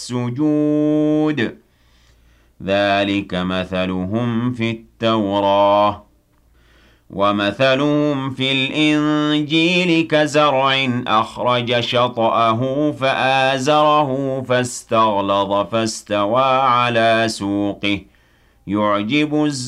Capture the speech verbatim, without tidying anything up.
السُّجُودِ ذَلِكَ مَثَلُهُمْ فِي التَّوْرَاةِ وَمَثَلُهُمْ فِي الْإِنجِيلِ كَزَرْعٍ أَخْرَجَ شَطْأَهُ فَآزَرَهُ فَاسْتَغْلَظَ فَاسْتَوَىٰ عَلَىٰ سُوقِهِ يُعْجِبُ